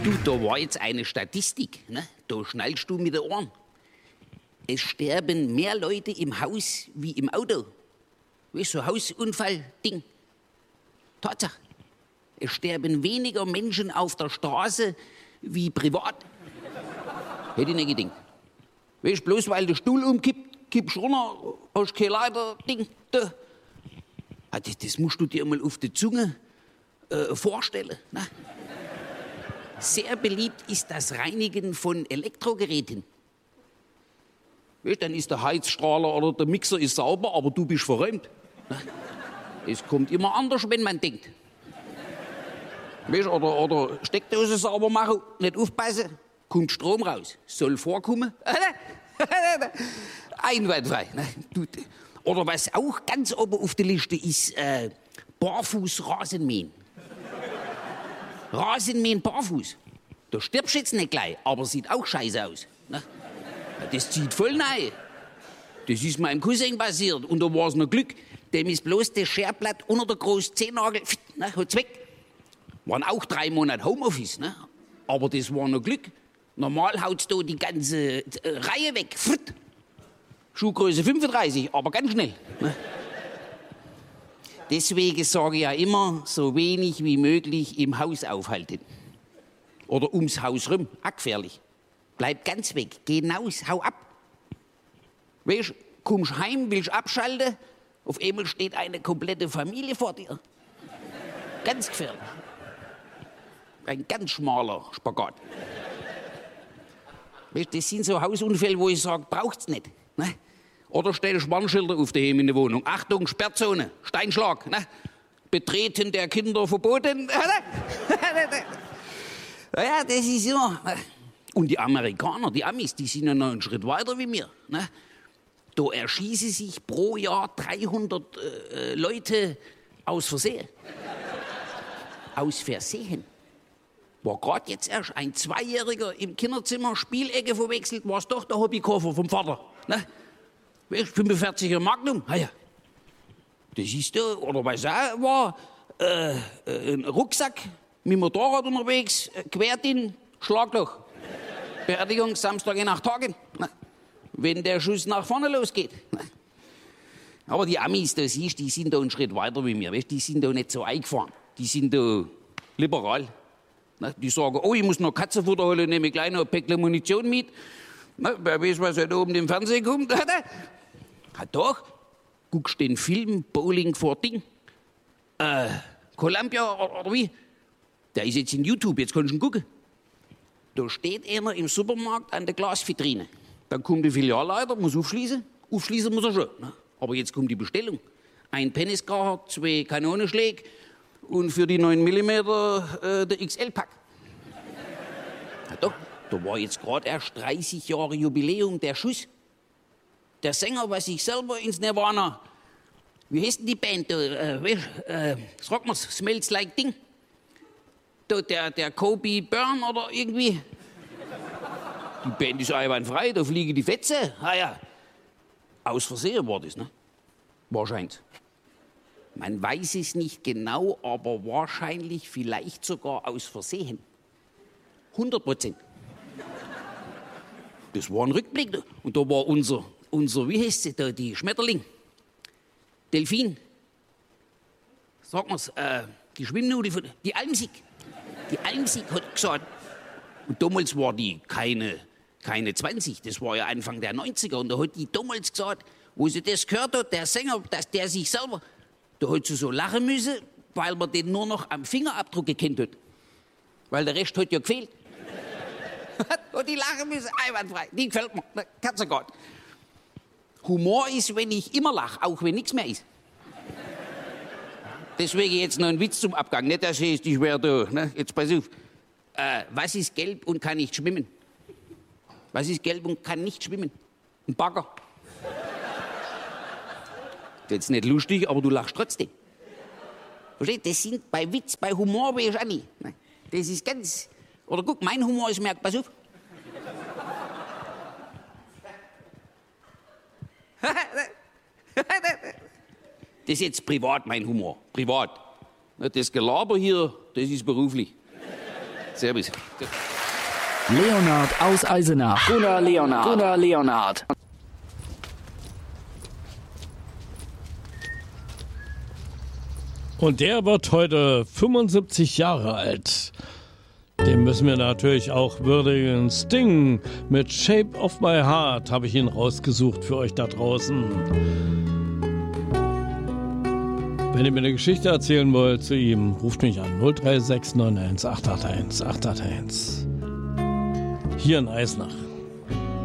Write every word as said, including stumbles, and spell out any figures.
Du, da war jetzt eine Statistik, ne? Da schnallst du mit den Ohren. Es sterben mehr Leute im Haus wie im Auto. Weißt du, so Hausunfall-Ding. Tatsache. Es sterben weniger Menschen auf der Straße wie privat. Hätte ich nicht gedacht. Weißt du, bloß weil der Stuhl umkippt, kippst du runter, hast kein Leiter-Ding da. Ah, das, das musst du dir mal auf die Zunge äh, vorstellen. Ne? Sehr beliebt ist das Reinigen von Elektrogeräten. Weißt, dann ist der Heizstrahler oder der Mixer ist sauber, aber du bist verräumt. Es kommt immer anders, wenn man denkt. Weißt, oder, oder Steckdose sauber machen, nicht aufpassen, kommt Strom raus. Soll vorkommen. Einwandfrei. Oder was auch ganz oben auf der Liste ist, äh, Barfuß-Rasenmähen. Rasenmähen barfuß. Da stirbst du jetzt nicht gleich, aber sieht auch scheiße aus. Ne? Das zieht voll neu. Das ist meinem Cousin passiert und da war es noch Glück. Dem ist bloß das Scherblatt unter der großen Zehennagel, ne, hat's weg. Waren auch drei Monate Homeoffice, ne? Aber das war noch Glück. Normal haut's da die ganze äh, Reihe weg. Fritt. Schuhgröße fünfunddreißig, aber ganz schnell. Ne? Deswegen sage ich ja immer, so wenig wie möglich im Haus aufhalten. Oder ums Haus rum, auch gefährlich. Bleib ganz weg, geh hinaus, hau ab. Weißt, kommst heim, willst abschalten, auf einmal steht eine komplette Familie vor dir. Ganz gefährlich. Ein ganz schmaler Spagat. Weißt, das sind so Hausunfälle, wo ich sage, braucht's nicht. Ne? Oder stellst Warnschilder auf daheim in der Wohnung. Achtung, Sperrzone, Steinschlag. Ne? Betreten der Kinder verboten. Ja, das ist immer. Und die Amerikaner, die Amis, die sind ja noch einen Schritt weiter wie wir. Ne? Da erschießen sich pro Jahr dreihundert äh, Leute aus Versehen. Aus Versehen. War gerade jetzt erst ein Zweijähriger im Kinderzimmer, Spielecke verwechselt, war es doch der Hobbykoffer vom Vater. Ne? fünfundvierziger Magnum, ah ja. Das ist da, oder was auch war, äh, ein Rucksack mit dem Motorrad unterwegs, quert in, Schlagloch. Beerdigung Samstag in acht Tagen. Ne? Wenn der Schuss nach vorne losgeht. Ne? Aber die Amis, das siehst, die sind da einen Schritt weiter wie mir. Weißt? Die sind da nicht so eingefahren. Die sind da liberal. Ne? Die sagen, oh, ich muss noch Katzenfutter holen, nehme ich gleich noch ein Päckchen Munition mit. Ne? Wer weiß, was heute oben im Fernsehen kommt. Hat doch. Guckst den Film Bowling for Ding. Äh, Columbia oder, oder wie? Der ist jetzt in YouTube, jetzt kannst du ihn gucken. Da steht einer im Supermarkt an der Glasvitrine. Dann kommt der Filialleiter, muss aufschließen. Aufschließen muss er schon. Ne? Aber jetzt kommt die Bestellung. Ein Peniskracher, zwei Kanonenschläge und für die neun Millimeter äh, der X L-Pack. Ja, doch, da war jetzt gerade erst dreißig Jahre Jubiläum der Schuss. Der Sänger, was ich selber ins Nirvana, wie heißt denn die Band? Äh, äh, sag mal's, Smells Like Ding. Da, der, der Kobe Byrne oder irgendwie. Die Band ist einwandfrei, da fliegen die Fetze. Ah ja. Aus Versehen war das, ne? Wahrscheinlich. Man weiß es nicht genau, aber wahrscheinlich vielleicht sogar aus Versehen. hundert Prozent. Das war ein Rückblick. Und da war unser, unser wie heißt sie da, die Schmetterling. Delfin. Sag mal's, äh, die Schwimmnudel von, die Almsig. Die Almsig hat gesagt, und damals war die keine, keine zwanzig, das war ja Anfang der neunziger, und da hat die damals gesagt, wo sie das gehört hat, der Sänger, dass der sich selber, da hat sie so lachen müssen, weil man den nur noch am Fingerabdruck gekannt hat. Weil der Rest hat ja gefehlt. Und die lachen müssen, einwandfrei, die gefällt mir, kannst du Gott. Humor ist, wenn ich immer lache, auch wenn nichts mehr ist. Deswegen jetzt noch ein Witz zum Abgang. Nicht, dass ich dich werde, ne? Jetzt pass auf. Äh, was ist gelb und kann nicht schwimmen? Was ist gelb und kann nicht schwimmen? Ein Bagger. Das ist nicht lustig, aber du lachst trotzdem. Verstehst? Das sind bei Witz, bei Humor bin ich auch nicht. Das ist ganz... Oder guck, mein Humor ist, merkt, pass auf. Das ist jetzt privat, mein Humor. Privat. Das Gelaber hier, das ist beruflich. Servus. Leonhard aus Eisenach. Gunnar Leonhard. Gunnar Leonhard. Und der wird heute fünfundsiebzig Jahre alt. Den müssen wir natürlich auch würdigen. Sting mit Shape of My Heart habe ich ihn rausgesucht für euch da draußen. Wenn ihr mir eine Geschichte erzählen wollt zu ihm, ruft mich an null drei sechs neun eins acht acht eins acht acht eins. Hier in Eisenach.